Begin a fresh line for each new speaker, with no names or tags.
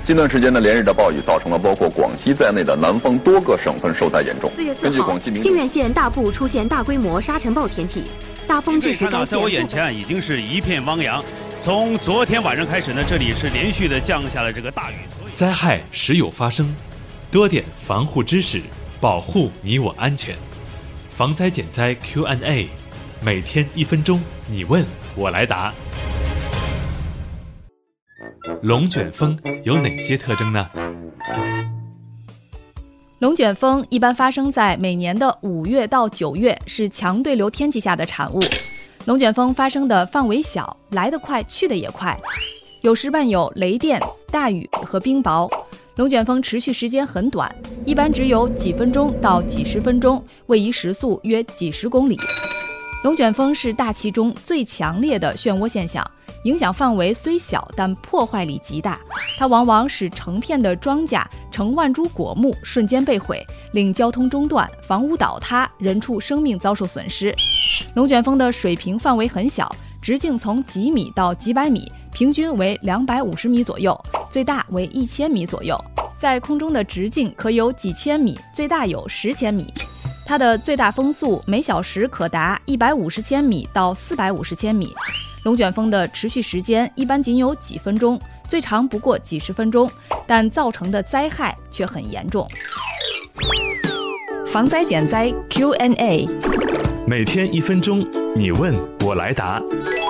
近段时间的连日的暴雨，造成了包括广西在内的南方多个省份受灾严重。
4月4号，靖远县大部出现大规模沙尘暴天气，大风致使该县。
在我眼前已经是一片汪洋。从昨天晚上开始呢，这里是连续的降下了这个大雨。
灾害时有发生，多点防护知识，保护你我安全。防灾减灾 Q&A， 每天1分钟，你问我来答。龙卷风有哪些特征呢？
龙卷风一般发生在每年的5月到9月，是强对流天气下的产物。龙卷风发生的范围小，来得快，去得也快，有时伴有雷电、大雨和冰雹。龙卷风持续时间很短，一般只有几分钟到几十分钟，位移时速约几十公里。龙卷风是大气中最强烈的漩涡现象，影响范围虽小，但破坏力极大。它往往使成片的庄稼、成万株果木瞬间被毁，令交通中断、房屋倒塌、人畜生命遭受损失。龙卷风的水平范围很小，直径从几米到几百米，平均为250米左右，最大为1000米左右。在空中的直径可有几千米，最大有10千米。它的最大风速每小时可达150千米到450千米。龙卷风的持续时间一般仅有几分钟，最长不过几十分钟，但造成的灾害却很严重。防灾减灾 Q&A，
每天1分钟，你问我来答。